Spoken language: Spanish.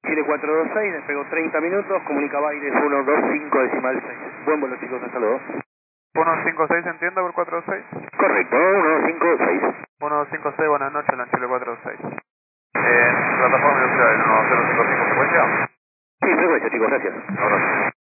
Chile 426, despegó 30 minutos, comunica Baires 125 decimal 6. Buen vuelo chicos, hasta luego. 156 entienda por 426. Correcto, 156. 156, buenas noches, la Chile 426. Plataforma industrial 1055 frecuencia. Sí, frecuencia chicos, gracias. Ahora.